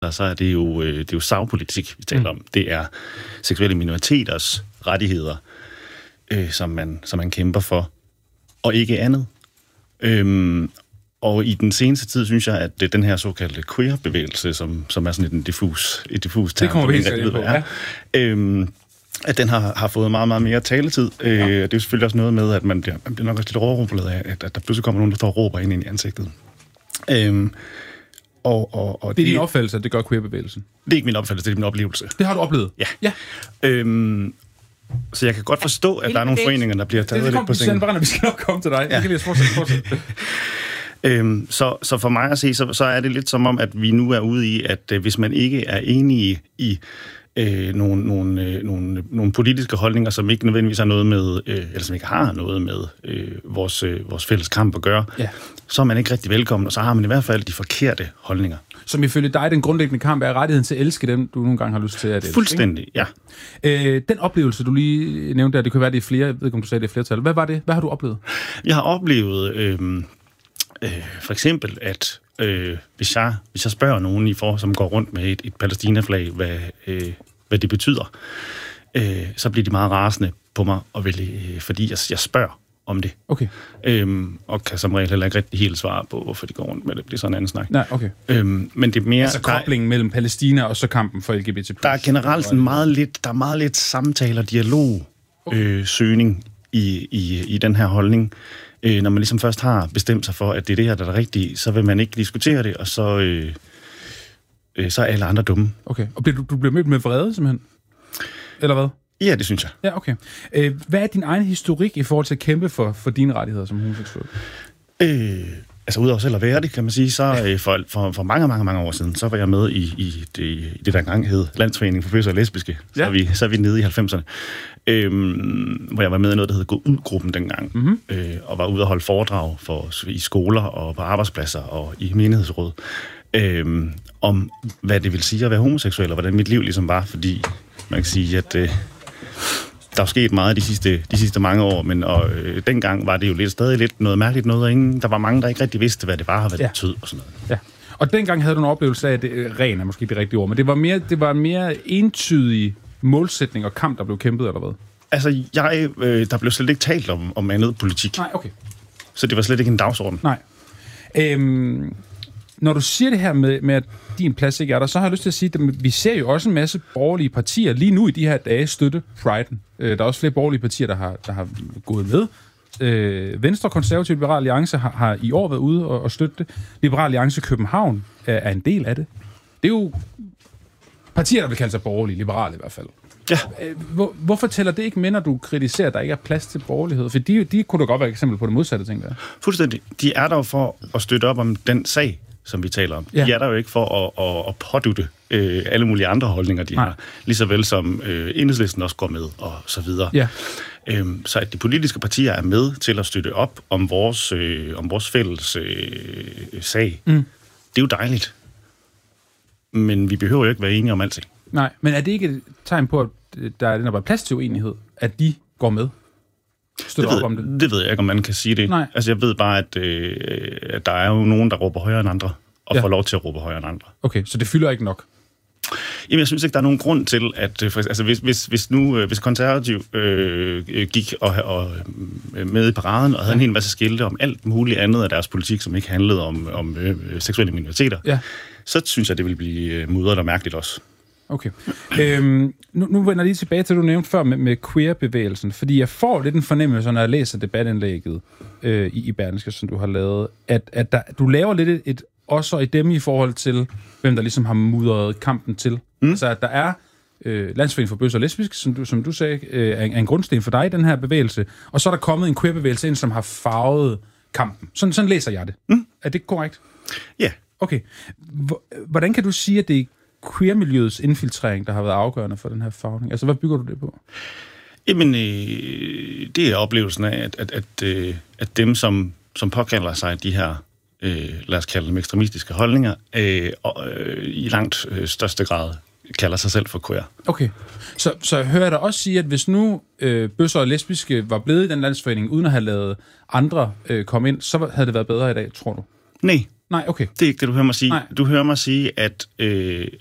så er det jo sagpolitik, vi taler om. Det er seksuelle minoriteters rettigheder, som man kæmper for, og ikke andet. Og i den seneste tid, synes jeg, at den her såkaldte queer-bevægelse, som er sådan et diffus term, det kommer vi helt på, ja. At den har fået meget, meget mere taletid. Det er jo selvfølgelig også noget med, at man bliver nok også lidt overrumplet af, at der pludselig kommer nogen, der står og råber ind i ansigtet. Og det er din opfattelse, at det gør queer-bevægelsen? Det er ikke min opfattelse, det er min oplevelse. Det har du oplevet? Ja. Så jeg kan godt forstå, at der er nogle foreninger, der bliver taget lidt på sengen. Vi skal nok komme til dig. Ja. Det kan vi fortsætte. Så for mig at se, så er det lidt som om, at vi nu er ude i, at hvis man ikke er enige i nogle politiske holdninger, som ikke nødvendigvis har noget med, eller som ikke har noget med vores fælles kamp at gøre, så er man ikke rigtig velkommen, og så har man i hvert fald de forkerte holdninger. Som ifølge dig, den grundlæggende kamp er rettigheden til at elske dem, du nogle gange har lyst til at elske. Fuldstændig, ja. Den oplevelse, du lige nævnte der, det kan være, det er flere, jeg ved ikke, om du sagde, det er flertal. Hvad var det? Hvad har du oplevet? Jeg har oplevet for eksempel, at hvis jeg spørger nogen som går rundt med et Palæstina-flag, hvad det betyder, så bliver de meget rasende på mig, fordi jeg spørger om det. Okay. Og kan som regel heller ikke rigtig helt svare på, hvorfor de går rundt med det. Det er sådan en anden snak. Nej, okay. Men det er mere... Altså koblingen mellem Palæstina og så kampen for LGBT+. Der er generelt meget lidt samtale og dialog, søgning i den her holdning. Når man ligesom først har bestemt sig for, at det er det her, der er rigtigt, så vil man ikke diskutere det, og så er alle andre dumme. Okay. Og du bliver mødt med vrede, simpelthen? Eller hvad? Ja, det synes jeg. Ja, okay. Hvad er din egen historik i forhold til at kæmpe for dine rettigheder som homoseksuel? Altså udover selv at være det, kan man sige, så for mange år siden, så var jeg med i det der engang hed Landsforeningen for Bøsser og Lesbiske. Ja. Så er vi nede i 90'erne. Hvor jeg var med i noget, der hed Gå Ud-gruppen dengang. Og var ude at holde foredrag i skoler og på arbejdspladser og i menighedsråd. Om hvad det vil sige at være homoseksuel, og hvordan mit liv ligesom var. Fordi man kan sige, at der er sket meget de sidste mange år, men dengang var det jo stadig lidt noget mærkeligt noget, og der var mange, der ikke rigtig vidste, hvad det var og hvad det betød og sådan noget. Ja. Og dengang havde du en oplevelse af, at ren er måske det rigtige ord, men det var en mere entydig målsætning og kamp, der blev kæmpet, eller hvad? Altså, der blev slet ikke talt om andet politik. Nej, okay. Så det var slet ikke en dagsorden. Nej. Når du siger det her med at din plads ikke er der, så har jeg lyst til at sige, at vi ser jo også en masse borgerlige partier lige nu i de her dage støtte Pride'en. Der er også flere borgerlige partier, der har gået med. Venstre, Konservative, Liberal Alliance har i år været ude og støtte det. Liberal Alliance København er en del af det. Det er jo partier, der vil kalde sig borgerlige, liberale i hvert fald. Ja. Hvorfor tæller det ikke med, når du kritiserer, at der ikke er plads til borgerlighed? For de kunne da godt være et eksempel på det modsatte, tænker jeg. Fuldstændig. De er der jo for at støtte op om den sag, som vi taler om. Ja. De er der jo ikke for at pådutte alle mulige andre holdninger, de har. Lige så vel som Enhedslisten også går med, og så videre. Ja. Så at de politiske partier er med til at støtte op om vores fælles sag, det er jo dejligt. Men vi behøver jo ikke være enige om alting. Nej, men er det ikke et tegn på, at der er plads til uenighed, at de går med? Det ved jeg ikke, om man kan sige det. Nej. Altså, jeg ved bare, at der er jo nogen, der råber højere end andre, og får lov til at råbe højere end andre. Okay, så det fylder ikke nok? Jamen, jeg synes ikke, der er nogen grund til, at altså, hvis Konservativ gik og med i paraden og havde en hel masse skilte om alt muligt andet af deres politik, som ikke handlede om seksuelle minoriteter, så synes jeg, det ville blive mudret og mærkeligt også. Okay. Nu vender jeg lige tilbage til, du nævnte før med queer-bevægelsen, fordi jeg får lidt en fornemmelse, når jeg læser debatindlægget i Berlingske, som du har lavet, at du laver lidt et også i dem i forhold til, hvem der ligesom har mudret kampen til. Altså, at der er Landsforeningen for Bøsser og Lesbiske, som du sagde, er en grundsten for dig i den her bevægelse, og så er der kommet en queer-bevægelse ind, som har farvet kampen. Sådan læser jeg det. Er det korrekt? Ja. Okay. Hvordan kan du sige, at det er queer-miljøets infiltrering, der har været afgørende for den her farvning? Altså, hvad bygger du det på? Jamen, det er oplevelsen af, at dem, som påkalder sig de her, lad os kalde dem ekstremistiske holdninger, i langt største grad kalder sig selv for queer. Okay. Så hører jeg dig også sige, at hvis nu bøsser og lesbiske var blevet i den landsforening, uden at have lavet andre komme ind, så havde det været bedre i dag, tror du? Nej. Nej, okay. Det er ikke det, du hører mig sige. Nej. Du hører mig sige,